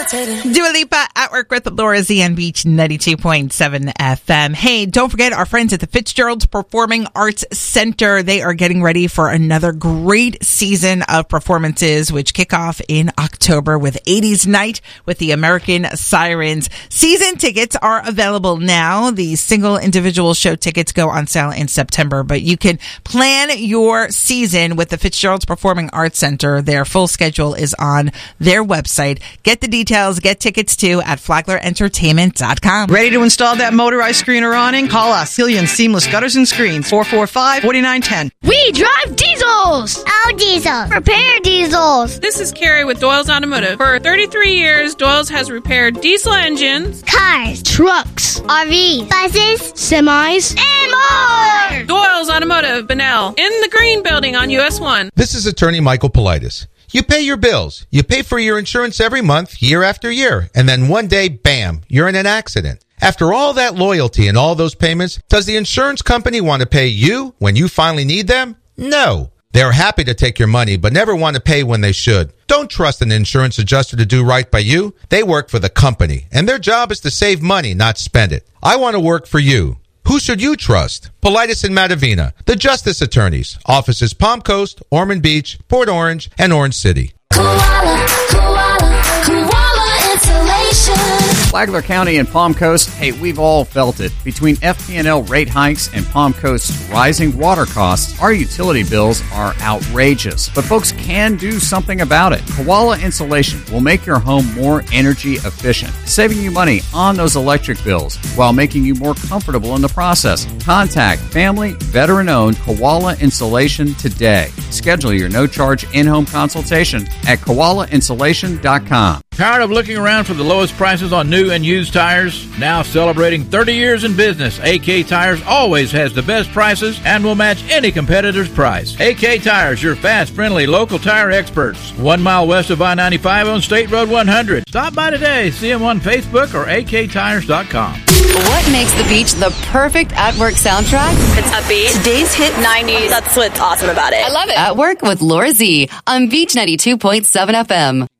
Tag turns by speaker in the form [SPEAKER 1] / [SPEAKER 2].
[SPEAKER 1] Dua Lipa at work with Laura Z on Beach 92.7 FM. Hey, don't forget our friends at the Fitzgerald's Performing Arts Center. They are getting ready for another great season of performances, which kick off in October with 80s Night with the American Sirens. Season tickets are available now. The single individual show tickets go on sale in September, but you can plan your season with the Fitzgerald's Performing Arts Center. Their full schedule is on their website. Get the details. Get tickets too at FlaglerEntertainment.com.
[SPEAKER 2] Ready to install that motorized screen or awning? Call us. Cillian Seamless Gutters and Screens, 445-4910.
[SPEAKER 3] We drive diesels!
[SPEAKER 4] Oh, diesels.
[SPEAKER 3] Repair diesels!
[SPEAKER 5] This is Carrie with Doyle's Automotive. For 33 years, Doyle's has repaired diesel engines,
[SPEAKER 4] Cars,
[SPEAKER 3] Trucks,
[SPEAKER 4] RVs, buses,
[SPEAKER 3] semis,
[SPEAKER 4] and more!
[SPEAKER 5] Doyle's Automotive, Bunnell, in the Green Building on US 1.
[SPEAKER 6] This is attorney Michael Politis. You pay your bills. You pay for your insurance every month, year after year. And then one day, bam, you're in an accident. After all that loyalty and all those payments, does the insurance company want to pay you when you finally need them? No. They're happy to take your money, but never want to pay when they should. Don't trust an insurance adjuster to do right by you. They work for the company, and their job is to save money, not spend it. I want to work for you. Who should you trust? Politis and Matavina, the Justice Attorneys. Offices Palm Coast, Ormond Beach, Port Orange, and Orange City.
[SPEAKER 7] Koala Insulation.
[SPEAKER 8] Flagler County and Palm Coast, hey, we've all felt it. Between FP&L rate hikes and Palm Coast's rising water costs, our utility bills are outrageous. But folks can do something about it. Koala Insulation will make your home more energy efficient, saving you money on those electric bills while making you more comfortable in the process. Contact family, veteran-owned Koala Insulation today. Schedule your no-charge in-home consultation at koalainsulation.com.
[SPEAKER 9] Tired of looking around for the lowest prices on new and used tires? Now celebrating 30 years in business, AK Tires always has the best prices and will match any competitor's price. AK Tires, your fast, friendly, local tire experts. 1 mile west of I-95 on State Road 100. Stop by today. See them on Facebook or aktires.com.
[SPEAKER 10] What makes The Beach the perfect at-work soundtrack?
[SPEAKER 11] It's upbeat.
[SPEAKER 10] Today's hit 90s.
[SPEAKER 11] That's what's awesome about it.
[SPEAKER 10] I love it. At Work with Laura Z on Beach 92.7 FM.